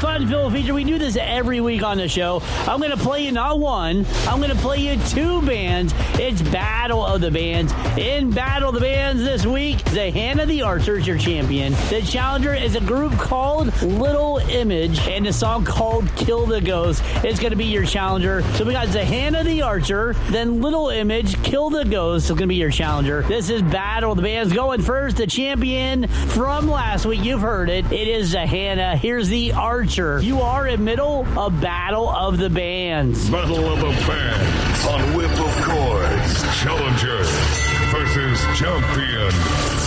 fun-filled feature. We do this every week on the show. I'm going to play you not one. I'm going to play you two bands. It's Battle of the Bands. In Battle of the Bands this week, Zahana the Archer is your champion. The challenger is a group called Little Image, and the song called Kill the Ghost is going to be your challenger. So we got Zahana the Archer, then Little Image, Kill the Ghost is going to be your challenger. This is Battle of the Bands. Going first, the champion from last week. You've heard it. It is Zahana. Here's the Archer. You are in middle of Battle of the Bands. Battle of the Bands on Whip of Chords. Challenger versus champion.